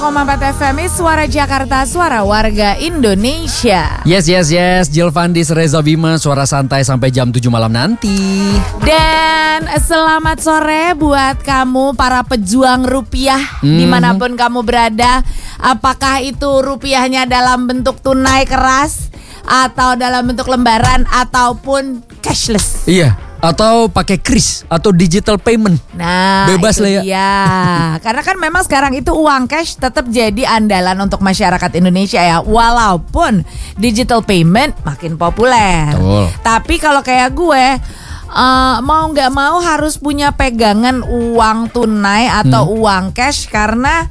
4 FM Suara Jakarta, suara warga Indonesia. Yes. Jill Fandis, Reza Bima, suara santai sampai jam 7 malam nanti. Dan selamat sore buat kamu para pejuang rupiah dimanapun kamu berada. Apakah itu rupiahnya dalam bentuk tunai keras, atau dalam bentuk lembaran, ataupun cashless. Iya, atau pakai kris atau digital payment. Nah, bebas lah ya. Iya, karena kan memang sekarang itu uang cash tetap jadi andalan untuk masyarakat Indonesia ya. Walaupun digital payment makin populer. Betul. Tapi kalau kayak gue, mau nggak mau harus punya pegangan uang tunai atau uang cash karena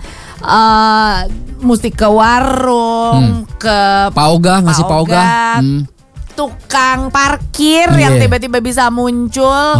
mesti ke warung, ke Pak Ogah, ngasih Pak Ogah. Tukang parkir yang tiba-tiba bisa muncul,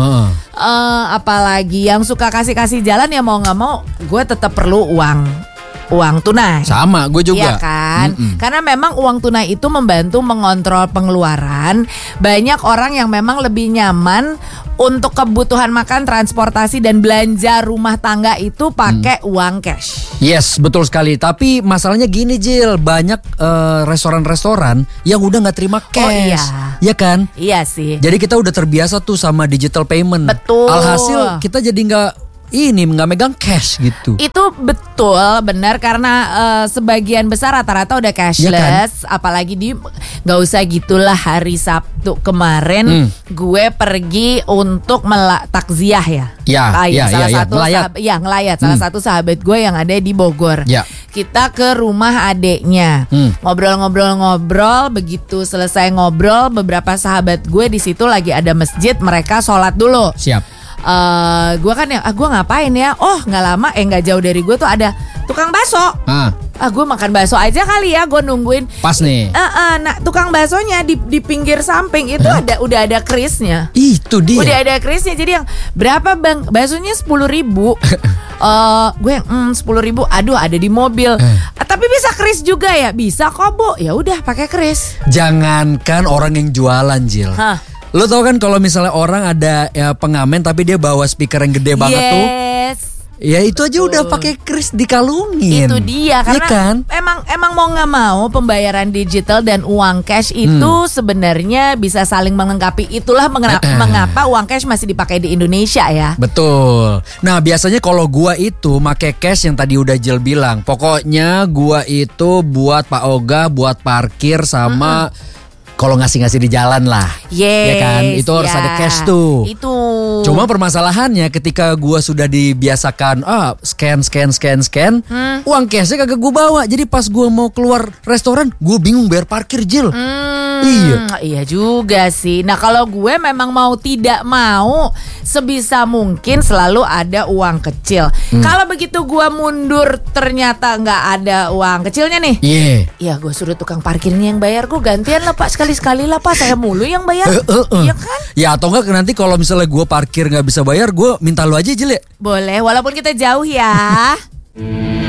apalagi yang suka kasih jalan ya mau nggak mau gue tetap perlu uang tunai. Sama, gue juga. Iya kan? Karena memang uang tunai itu membantu mengontrol pengeluaran. Banyak orang yang memang lebih nyaman untuk kebutuhan makan, transportasi, dan belanja rumah tangga itu pakai uang cash. Yes, betul sekali. Tapi masalahnya gini, Jill, banyak restoran-restoran yang udah nggak terima cash. Oh iya. Iya kan? Iya sih. Jadi kita udah terbiasa tuh sama digital payment. Betul. Alhasil kita jadi nggak megang cash gitu. Itu betul, benar, karena sebagian besar rata-rata udah cashless. Ya kan? Apalagi nggak usah gitulah, hari Sabtu kemarin gue pergi untuk takziah ya. Ngelayat. Salah satu sahabat gue yang ada di Bogor. Ya. Kita ke rumah adeknya, ngobrol-ngobrol. Begitu selesai ngobrol, beberapa sahabat gue di situ lagi ada masjid, mereka sholat dulu. Siap. Gue kan gue ngapain ya? Oh, nggak lama, nggak jauh dari gue tuh ada tukang bakso. Gue makan bakso aja kali ya, gue nungguin. Pas nih. Nah, tukang baksonya di pinggir samping itu udah ada krisnya. Itu dia. Udah ada krisnya. Jadi yang berapa bang? Baksonya 10.000. Gue yang 10.000. Aduh, ada di mobil. Tapi bisa kris juga ya? Bisa kok, Bu. Ya udah pakai kris. Jangankan orang yang jualan, Jill. Lo tau kan kalau misalnya orang ada pengamen tapi dia bawa speaker yang gede banget tuh. Ya itu aja udah pakai kris dikalungin. Itu dia, karena kan? emang mau nggak mau pembayaran digital dan uang cash itu sebenarnya bisa saling melengkapi. Itulah mengapa uang cash masih dipakai di Indonesia ya. Betul. Nah, biasanya kalau gua itu make cash yang tadi udah Jill bilang. Pokoknya gua itu buat Pak Ogah, buat parkir sama kalau ngasih di jalan lah. Yes, ya kan? Itu harus ada cash tuh. Itu. Cuma permasalahannya ketika gua sudah dibiasakan scan, uang cashnya kagak gua bawa. Jadi pas gua mau keluar restoran, gua bingung bayar parkir, Jill. Iya juga sih. Nah, kalau gue memang tidak mau, sebisa mungkin selalu ada uang kecil. Kalau begitu gue mundur ternyata nggak ada uang kecilnya nih. Ya gue suruh tukang parkirnya yang bayar. Gue gantian lah Pak, sekali-sekali lah Pak, saya mulu yang bayar. Iya kan? Ya atau enggak nanti kalau misalnya gue parkir nggak bisa bayar, gue minta lu aja, Jill ya. Boleh, walaupun kita jauh ya.